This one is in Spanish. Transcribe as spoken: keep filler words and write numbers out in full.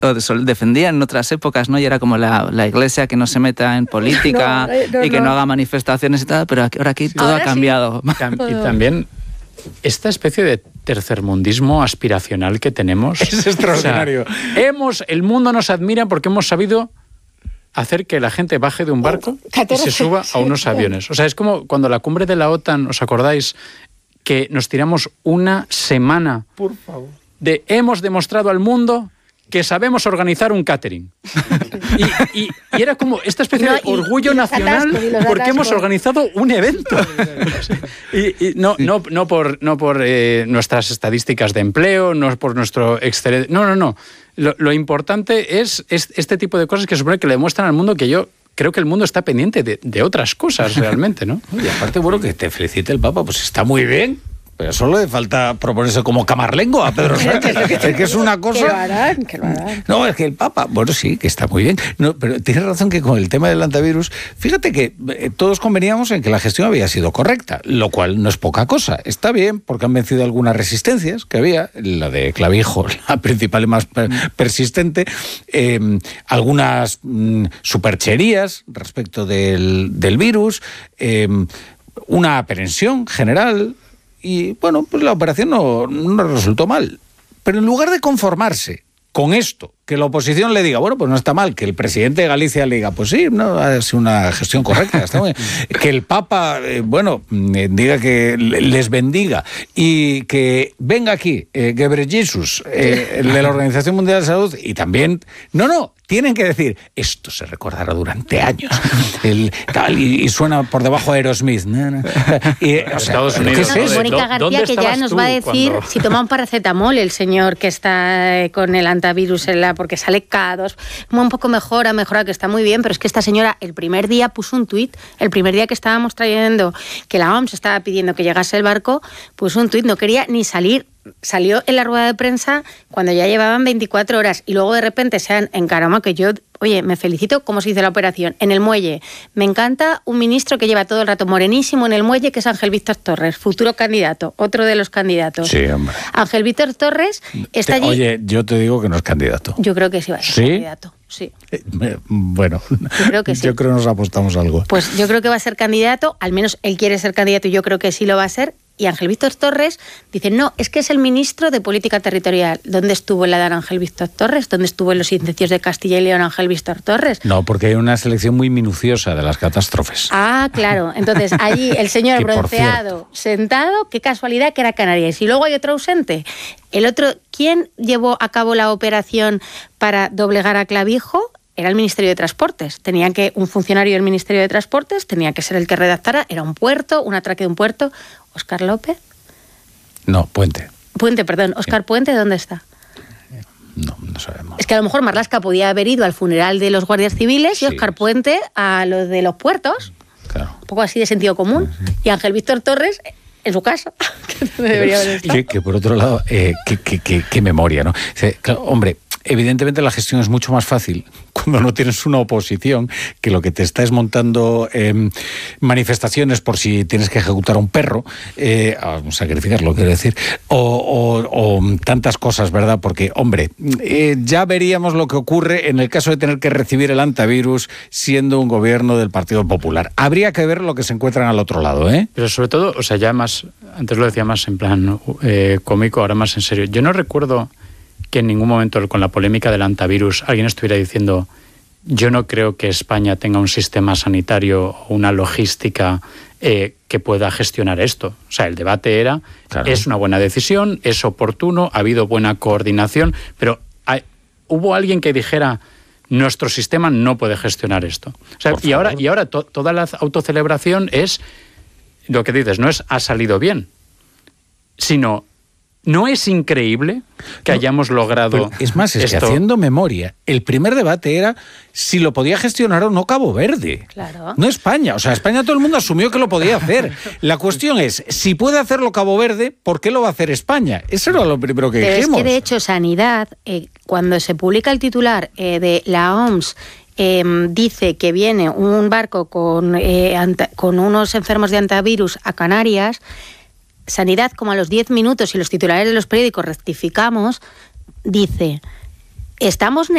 defendían en otras épocas, ¿no? Y era como la, la iglesia que no se meta en política no, no, y que no. no haga manifestaciones y tal, pero ahora aquí sí. todo ahora ha cambiado. Sí. Y también esta especie de tercermundismo aspiracional que tenemos. Es extraordinario. O sea, hemos, el mundo nos admira porque hemos sabido hacer que la gente baje de un barco y se suba a unos aviones. O sea, es como cuando la cumbre de la OTAN, ¿os acordáis? Que nos tiramos una semana Por favor. de hemos demostrado al mundo que sabemos organizar un catering. Y, y, y era como esta especie no, de y, orgullo y nacional atascos, porque hemos organizado un evento. y, y no, no, no por, no por eh, nuestras estadísticas de empleo, no por nuestro excelente... No, no, no. Lo, lo importante es, es este tipo de cosas que supone que le demuestran al mundo que yo... Creo que el mundo está pendiente de, de otras cosas realmente, ¿no? Y aparte, bueno, que te felicite el Papa, pues está muy bien. Pero solo le falta proponerse como camarlengo a Pedro Sánchez. Es que es una cosa... Que lo harán, que lo harán. No, es que el Papa... Bueno, sí, que está muy bien. No, pero tienes razón que con el tema del antivirus... Fíjate que eh, todos conveníamos en que la gestión había sido correcta, lo cual no es poca cosa. Está bien, porque han vencido algunas resistencias que había. La de Clavijo, la principal y más per- persistente. Eh, algunas mm, supercherías respecto del, del virus. Eh, una aprensión general... Y, bueno, pues la operación no, no resultó mal. Pero en lugar de conformarse con esto, que la oposición le diga, bueno, pues no está mal, que el presidente de Galicia le diga, pues sí, no, ha sido una gestión correcta, está muy bien. Que el Papa, eh, bueno, eh, diga que les bendiga y que venga aquí eh, Gebreyesus, eh, de la Organización Mundial de la Salud, y también, no, no, tienen que decir, esto se recordará durante años, el, tal, y, y suena por debajo de Aerosmith. No, no. Y, o sea, Estados Unidos, ¿qué es eso? Mónica García, que ya nos va a decir cuando... si toma un paracetamol el señor que está con el antivirus en la, porque sale cada dos, un poco mejora, mejora, que está muy bien, pero es que esta señora el primer día puso un tuit, el primer día que estábamos trayendo, que la O M S estaba pidiendo que llegase el barco, puso un tuit, no quería ni salir. Salió en la rueda de prensa cuando ya llevaban veinticuatro horas y luego de repente se han encaramado, que yo, oye, me felicito cómo se hizo la operación. En el muelle, me encanta un ministro que lleva todo el rato morenísimo en el muelle, que es Ángel Víctor Torres, futuro candidato, otro de los candidatos. Sí, hombre. Ángel Víctor Torres está te, allí... Oye, yo te digo que no es candidato. Yo creo que sí va a ser ¿Sí? candidato. Sí. Eh, bueno, yo creo que sí. Yo creo que nos apostamos algo. Pues yo creo que va a ser candidato, al menos él quiere ser candidato y yo creo que sí lo va a ser. Y Ángel Víctor Torres dice, no, es que es el ministro de Política Territorial. ¿Dónde estuvo en la edad Ángel Víctor Torres? ¿Dónde estuvo en los incendios de Castilla y León Ángel Víctor Torres? No, porque hay una selección muy minuciosa de las catástrofes. Ah, claro. Entonces, allí el señor bronceado, sentado, qué casualidad que era Canarias. Y luego hay otro ausente. El otro, ¿quién llevó a cabo la operación para doblegar a Clavijo? Era el Ministerio de Transportes. Tenía que, un funcionario del Ministerio de Transportes tenía que ser el que redactara. Era un puerto, un atraque de un puerto. ¿Óscar López? No, Puente. Puente, perdón. ¿Óscar Puente dónde está? No, no sabemos. Es que a lo mejor Marlaska podía haber ido al funeral de los guardias civiles sí. y Óscar Puente a los de los puertos. Claro. Un poco así de sentido común. Sí. Y Ángel Víctor Torres... en su casa, que no debería haber estado. Que, que por otro lado, eh, qué que, que, que memoria, ¿no? O sea, claro, hombre, evidentemente la gestión es mucho más fácil cuando no tienes una oposición que lo que te está es montando eh, manifestaciones por si tienes que ejecutar a un perro, eh, a sacrificarlo, quiero decir, o, o, o tantas cosas, ¿verdad? Porque, hombre, eh, ya veríamos lo que ocurre en el caso de tener que recibir el antivirus siendo un gobierno del Partido Popular. Habría que ver lo que se encuentran al otro lado, ¿eh? Pero sobre todo, o sea, ya más, antes lo decía más en plan eh, cómico, ahora más en serio. Yo no recuerdo que en ningún momento con la polémica del antivirus alguien estuviera diciendo yo no creo que España tenga un sistema sanitario o una logística eh, que pueda gestionar esto. O sea, el debate era, claro, es una buena decisión, es oportuno, ha habido buena coordinación, pero hay, hubo alguien que dijera nuestro sistema no puede gestionar esto. O sea, y ahora, y ahora to, toda la autocelebración es lo que dices, no es ha salido bien, sino ¿no es increíble que no, hayamos logrado es más, es esto? Que haciendo memoria, el primer debate era si lo podía gestionar o no Cabo Verde. Claro. No España. O sea, España todo el mundo asumió que lo podía hacer. La cuestión es, si puede hacerlo Cabo Verde, ¿por qué lo va a hacer España? Eso era lo primero que Pero dijimos. Es que, de hecho, Sanidad, eh, cuando se publica el titular eh, de la O M S, Eh, dice que viene un barco con, eh, anta, con unos enfermos de antivirus a Canarias, Sanidad, como a los diez minutos, y los titulares de los periódicos rectificamos, dice, estamos